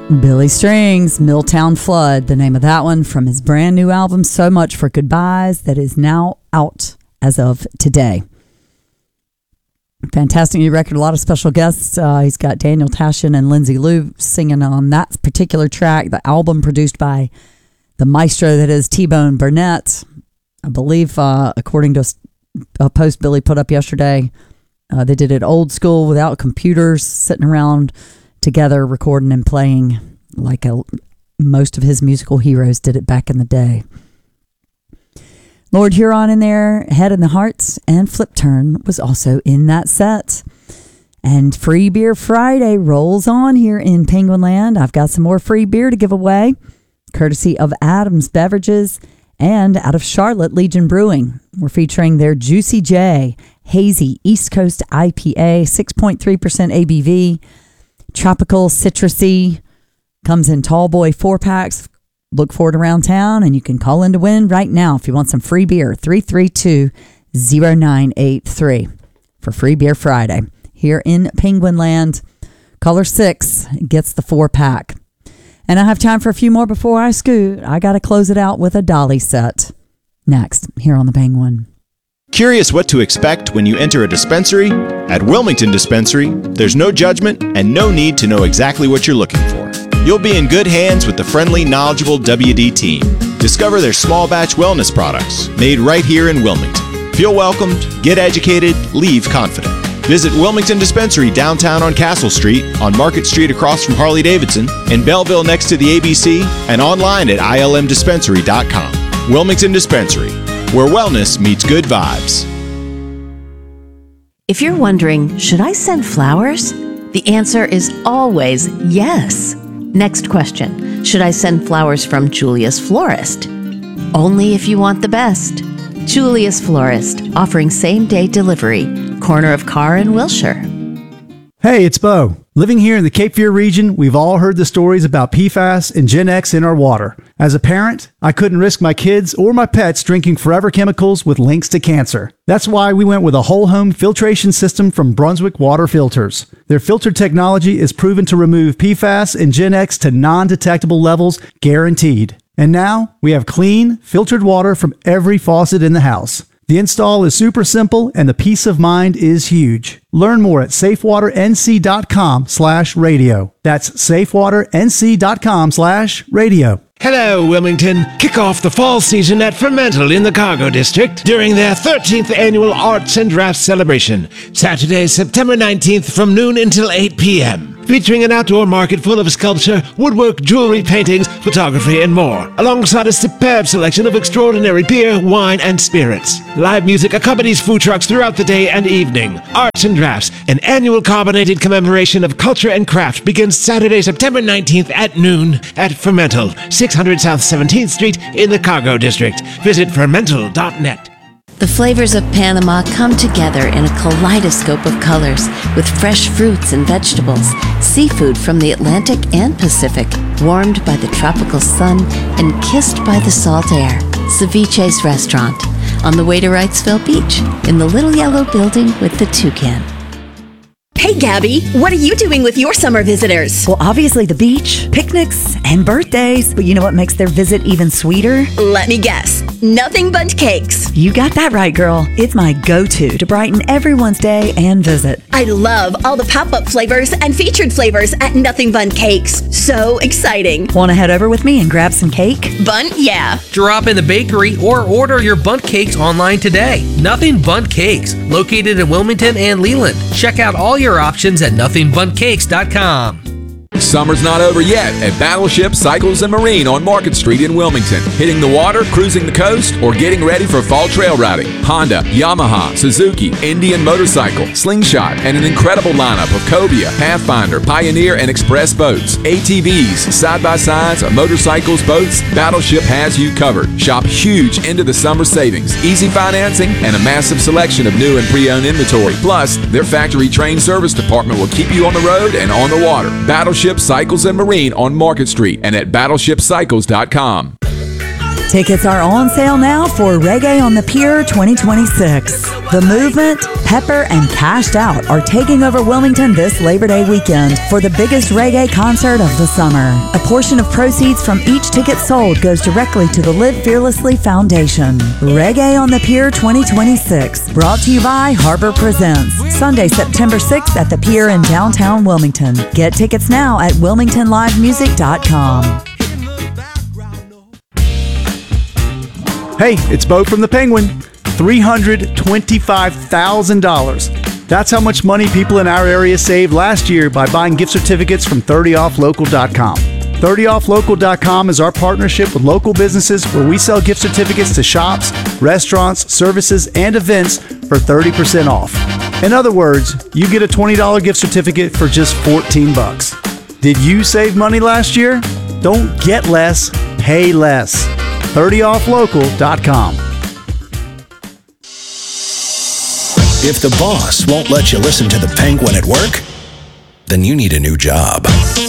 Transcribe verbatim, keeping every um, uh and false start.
Billy Strings, Milltown Flood, the name of that one from his brand new album, So Much for Goodbyes, that is now out as of today. Fantastic new record, a lot of special guests. Uh, he's got Daniel Tashin and Lindsay Lou singing on that particular track. The album produced by the maestro that is T-Bone Burnett. I believe, uh, according to a post Billy put up yesterday, uh, they did it old school without computers, sitting around together recording and playing like a, most of his musical heroes did it back in the day. Lord Huron in there, Head in the Hearts, and Flip Turn was also in that set. And Free Beer Friday rolls on here in Penguin Land. I've got some more free beer to give away, courtesy of Adams Beverages and out of Charlotte, Legion Brewing. We're featuring their Juicy J Hazy East Coast I P A, six point three percent A B V. Tropical, citrusy, comes in tall boy four packs. Look for it around town, and you can call in to win right now if you want some free beer. three three two, zero nine eight three for Free Beer Friday. Here in Penguin Land, caller six gets the four pack. And I have time for a few more before I scoot. I got to close it out with a Dolly set. Next, here on the Penguin. Curious what to expect when you enter a dispensary? At Wilmington Dispensary, there's no judgment and no need to know exactly what you're looking for. You'll be in good hands with the friendly, knowledgeable W D team. Discover their small batch wellness products made right here in Wilmington. Feel welcomed, get educated, leave confident. Visit Wilmington Dispensary downtown on Castle Street, on Market Street across from Harley-Davidson, in Belleville next to the A B C, and online at I L M dispensary dot com. Wilmington Dispensary, where wellness meets good vibes. If you're wondering, should I send flowers? The answer is always yes. Next question, should I send flowers from Julia's Florist? Only if you want the best. Julia's Florist, offering same-day delivery, corner of Carr and Wilshire. Hey, it's Bo. Living here in the Cape Fear region, we've all heard the stories about P FAS and Gen X in our water. As a parent, I couldn't risk my kids or my pets drinking forever chemicals with links to cancer. That's why we went with a whole home filtration system from Brunswick Water Filters. Their filter technology is proven to remove P FAS and Gen X to non-detectable levels, guaranteed. And now, we have clean, filtered water from every faucet in the house. The install is super simple and the peace of mind is huge. Learn more at safewaternc.com slash radio. That's safewaternc.com slash radio. Hello, Wilmington. Kick off the fall season at Fermental in the Cargo District during their thirteenth annual Arts and Drafts celebration. Saturday, September nineteenth from noon until eight p.m. Featuring an outdoor market full of sculpture, woodwork, jewelry, paintings, photography, and more, alongside a superb selection of extraordinary beer, wine, and spirits. Live music accompanies food trucks throughout the day and evening. Arts and Drafts, an annual carbonated commemoration of culture and craft, begins Saturday, September nineteenth at noon at Fermental, six hundred South seventeenth Street in the Cargo District. Visit fermental dot net. The flavors of Panama come together in a kaleidoscope of colors with fresh fruits and vegetables, seafood from the Atlantic and Pacific, warmed by the tropical sun and kissed by the salt air. Ceviche's Restaurant, on the way to Wrightsville Beach, in the little yellow building with the toucan. Hey, Gabby, what are you doing with your summer visitors? Well, obviously the beach, picnics, and birthdays. But you know what makes their visit even sweeter? Let me guess. Nothing Bundt Cakes. You got that right, girl. It's my go-to to brighten everyone's day and visit. I love all the pop-up flavors and featured flavors at Nothing Bundt Cakes. So exciting. Want to head over with me and grab some cake? Bundt, yeah. Drop in the bakery or order your Bundt Cakes online today. Nothing Bundt Cakes, located in Wilmington and Leland. Check out all your options at nothing bundt cakes dot com. Summer's not over yet at Battleship Cycles and Marine on Market Street in Wilmington. Hitting the water, cruising the coast, or getting ready for fall trail riding. Honda, Yamaha, Suzuki, Indian Motorcycle, Slingshot, and an incredible lineup of Cobia, Pathfinder, Pioneer, and Express boats. A T Vs, side-by-sides, motorcycles, boats, Battleship has you covered. Shop huge into the summer savings, easy financing, and a massive selection of new and pre-owned inventory. Plus, their factory-trained service department will keep you on the road and on the water. Battleship Cycles and Marine on Market Street and at battleship cycles dot com. Tickets are on sale now for Reggae on the Pier twenty twenty-six. The Movement, Pepper, and Cashed Out are taking over Wilmington this Labor Day weekend for the biggest reggae concert of the summer. A portion of proceeds from each ticket sold goes directly to the Live Fearlessly Foundation. Reggae on the Pier twenty twenty-six, brought to you by Harbor Presents. Sunday, September sixth at the Pier in downtown Wilmington. Get tickets now at wilmington live music dot com. Hey, it's Bo from the Penguin. three hundred twenty-five thousand dollars. That's how much money people in our area saved last year by buying gift certificates from thirty off local dot com. thirty off local dot com is our partnership with local businesses where we sell gift certificates to shops, restaurants, services, and events for thirty percent off. In other words, you get a twenty dollars gift certificate for just fourteen bucks. Did you save money last year? Don't get less, pay less. thirty off local dot com. If the boss won't let you listen to the Penguin at work, then you need a new job.